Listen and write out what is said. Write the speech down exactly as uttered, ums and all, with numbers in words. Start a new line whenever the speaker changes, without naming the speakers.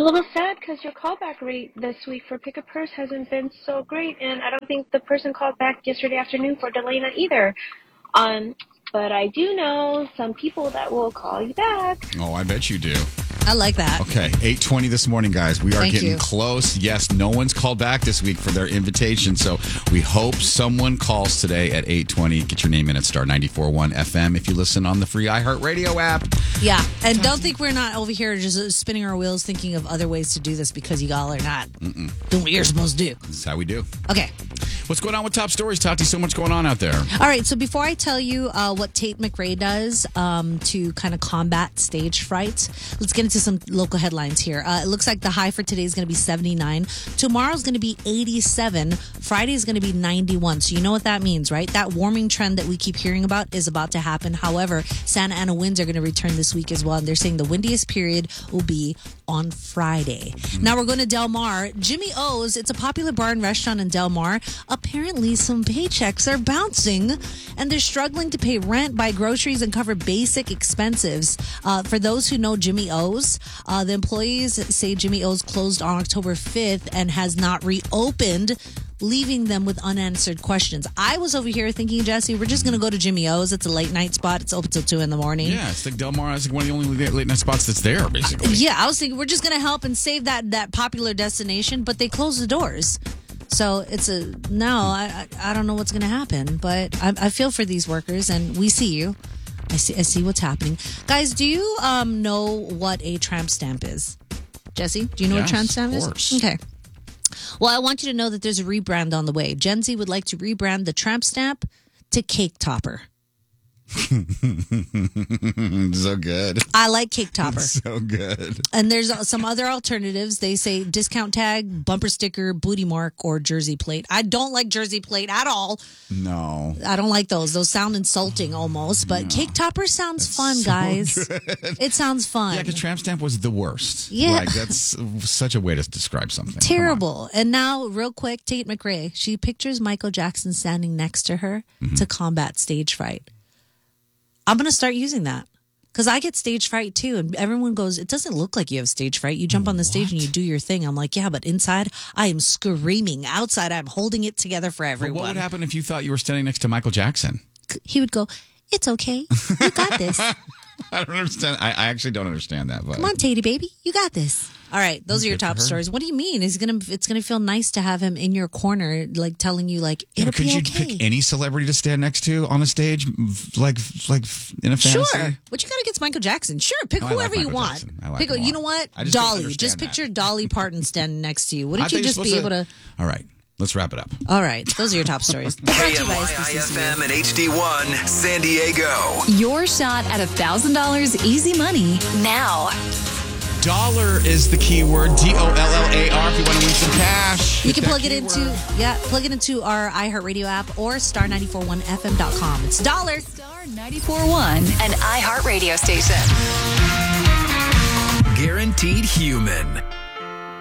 a little sad because your callback rate this week for Pick a Purse hasn't been so great, and I don't think the person called back yesterday afternoon for Delana either. Um, but I do know some people that will call you back.
Oh, I bet you do.
I like that.
Okay, eight twenty this morning, guys. We are
Thank
getting
you.
close. Yes, no one's called back this week for their invitation, so we hope someone calls today at eight twenty. Get your name in at star ninety-four point one F M if you listen on the free iHeartRadio app.
Yeah, and don't think we're not over here just spinning our wheels thinking of other ways to do this because y'all are not Mm-mm. doing what you're supposed to do.
This is how we do.
Okay.
What's going on with Top Stories, Tati? So much going on out there.
All right, so before I tell you uh, what Tate McRae does um, to kind of combat stage fright, let's get into some local headlines here. Uh, it looks like the high for today is going to be seventy-nine. Tomorrow's going to be eighty-seven. Friday is going to be ninety-one. So you know what that means, right? That warming trend that we keep hearing about is about to happen. However, Santa Ana winds are going to return this week as well, and they're saying the windiest period will be on Friday. Mm-hmm. Now we're going to Del Mar. Jimmy O's, it's a popular bar and restaurant in Del Mar. Apparently, some paychecks are bouncing, and they're struggling to pay rent, buy groceries, and cover basic expenses. Uh, for those who know Jimmy O's, uh, the employees say Jimmy O's closed on October fifth and has not reopened, leaving them with unanswered questions. I was over here thinking, Jesse, we're just going to go to Jimmy O's. It's a late night spot. It's open till two in the morning.
Yeah, it's like Del Mar. It's like one of the only late night spots that's there, basically.
Yeah, I was thinking we're just going to help and save that that popular destination, but they closed the doors. So it's a no. I I, I don't know what's going to happen, but I, I feel for these workers, and we see you. I see. I see what's happening, guys. Do you um know what a tramp stamp is? Jesse, do you know
yes,
what a tramp stamp
of
is?
course.
Okay. Well, I want you to know that there's a rebrand on the way. Gen Z would like to rebrand the tramp stamp to Cake Topper.
So good.
I like Cake Topper.
So good.
And there's some other alternatives. They say discount tag, bumper sticker, booty mark, or jersey plate. I don't like jersey plate at all.
No.
I don't like those. Those sound insulting almost. But no. Cake Topper sounds that's fun, so guys. Good. It sounds fun.
Yeah, because tramp stamp was the worst.
Yeah.
Like, that's such a way to describe something.
Terrible. And now, real quick, Tate McRae. She pictures Michael Jackson standing next to her mm-hmm. to combat stage fright. I'm going to start using that because I get stage fright too. And everyone goes, it doesn't look like you have stage fright. You jump on the stage what? and you do your thing. I'm like, yeah, but inside I am screaming. Outside I'm holding it together for everyone.
But what would happen if you thought you were standing next to Michael Jackson?
He would go, it's okay. You got this.
I don't understand. I, I actually don't understand that. But
come on, Tatey, baby. You got this. All right, those are your top stories. What do you mean? Is gonna it's gonna feel nice to have him in your corner, like telling you, like it'll
yeah, could
be
you
okay.
pick any celebrity to stand next to on a stage, like like in a fantasy?
Sure. What you got against Michael Jackson? Sure, pick
oh,
whoever
like
you want.
Jackson. I like
pick. You know what?
just
Dolly. Just
that.
picture Dolly Parton standing next to you. Wouldn't you just be
to...
able to?
All right. Let's wrap it up.
All right. Those are your top stories.
K M Y I F M and H D one, San Diego.
Your shot at one thousand dollars easy money now.
Dollar is the keyword. D O L L A R if you want to win some cash.
You can plug it into, yeah, plug it into our iHeartRadio app or star nine four one F M dot com. It's dollar.
Star ninety-four point one, an iHeartRadio station.
Guaranteed human.